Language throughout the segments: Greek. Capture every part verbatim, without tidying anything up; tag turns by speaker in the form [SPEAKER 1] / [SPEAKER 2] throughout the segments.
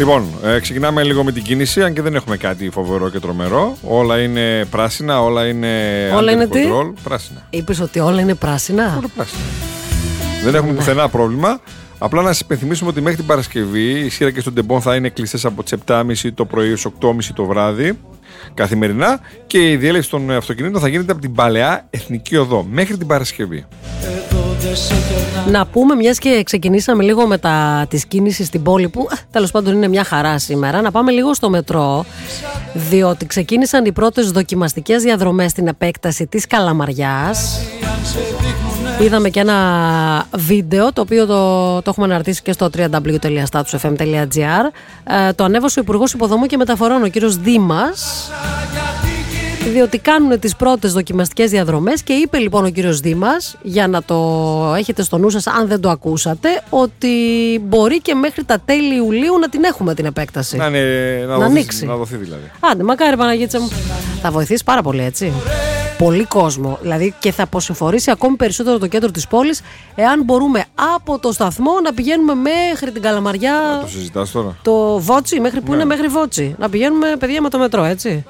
[SPEAKER 1] Λοιπόν, ε, ξεκινάμε λίγο με την κίνηση, αν και δεν έχουμε κάτι φοβερό και τρομερό. Όλα είναι πράσινα, όλα είναι
[SPEAKER 2] όλα είναι
[SPEAKER 1] control. Τι? Πράσινα.
[SPEAKER 2] Είπες ότι όλα είναι πράσινα.
[SPEAKER 1] Όλα πράσινα. Δεν έχουμε ναι. πουθενά πρόβλημα. Απλά να σας υπενθυμίσουμε ότι μέχρι την Παρασκευή οι σύραγγες των τεμπών θα είναι κλειστές από τις επτά και μισή το πρωί ως οκτώ και μισή το βράδυ καθημερινά και η διέλευση των αυτοκινήτων θα γίνεται από την Παλαιά Εθνική Οδό μέχρι την Παρασκευή.
[SPEAKER 2] Να πούμε, μιας και ξεκινήσαμε λίγο με τα της κίνησης στην πόλη που τέλος πάντων είναι μια χαρά σήμερα, να πάμε λίγο στο μετρό, διότι ξεκίνησαν οι πρώτες δοκιμαστικές διαδρομές στην επέκταση της Καλαμαριάς. Είδαμε και ένα βίντεο το οποίο το, το έχουμε αναρτήσει και στο double-u double-u double-u τελεία status f m τελεία g r. Ε, το ανέβασε ο Υπουργός Υποδομών και Μεταφορών, ο κύριος Δήμας, διότι κάνουν τις πρώτες δοκιμαστικές διαδρομές και είπε λοιπόν ο κύριος Δήμας, για να το έχετε στο νου σας αν δεν το ακούσατε, ότι μπορεί και μέχρι τα τέλη Ιουλίου να την έχουμε την επέκταση.
[SPEAKER 1] Να, είναι, να, να, δοθεί, ανοίξει. Να δοθεί δηλαδή.
[SPEAKER 2] Άντε, μακάρι Παναγίτσα μου. Θα βοηθήσει πάρα πολύ, έτσι. Πολύ κόσμο, δηλαδή, και θα αποσυμφορήσει ακόμη περισσότερο το κέντρο της πόλης, εάν μπορούμε από το σταθμό να πηγαίνουμε μέχρι την Καλαμαριά.
[SPEAKER 1] Α, το συζητάς τώρα.
[SPEAKER 2] Το Βότσι, μέχρι που ναι. είναι μέχρι Βότσι. Να πηγαίνουμε, παιδιά, με το μετρό, έτσι.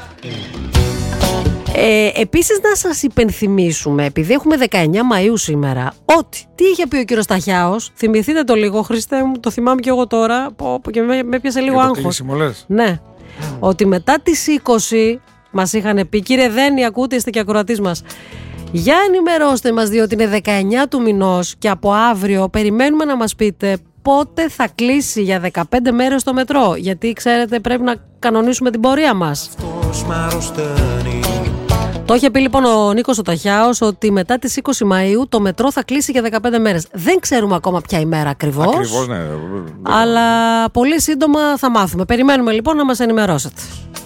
[SPEAKER 2] Ε, επίσης να σας υπενθυμίσουμε, επειδή έχουμε δεκαεννιά Μαΐου σήμερα, ότι τι είχε πει ο κύριος Ταχιάος, θυμηθείτε το λίγο, Χριστέ μου, το θυμάμαι και εγώ τώρα, που, που και με, με έπιασε λίγο άγχος. Ναι, mm. ότι μετά τις είκοσι μας είχαν πει, κύριε Δένη, ακούτε, είστε και ακροατής μας, για ενημερώστε μας, διότι είναι δεκαεννιά του μηνός και από αύριο περιμένουμε να μας πείτε πότε θα κλείσει για δεκαπέντε μέρες το μετρό, γιατί ξέρετε πρέπει να κανονίσουμε την πορεία μας. Το είχε πει λοιπόν ο Νίκος ο Ταχιάος ότι μετά τις είκοσι Μαΐου το μετρό θα κλείσει για δεκαπέντε μέρες. Δεν ξέρουμε ακόμα ποια ημέρα ακριβώς.
[SPEAKER 1] Ακριβώς, ναι.
[SPEAKER 2] Αλλά πολύ σύντομα θα μάθουμε. Περιμένουμε λοιπόν να μας ενημερώσετε.